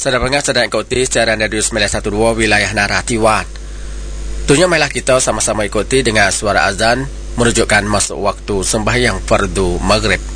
Saudara pendengar, sedang ikuti siaran Radio 912 wilayah Naratiwan. Tentunya marilah kita sama-sama ikuti dengan suara azan menunjukkan masuk waktu sembahyang fardu maghrib.